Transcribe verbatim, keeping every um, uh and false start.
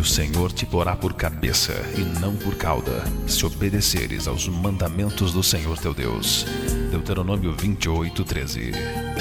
o Senhor te porá por cabeça e não por cauda, se obedeceres aos mandamentos do Senhor teu Deus. Deuteronômio vinte e oito, treze.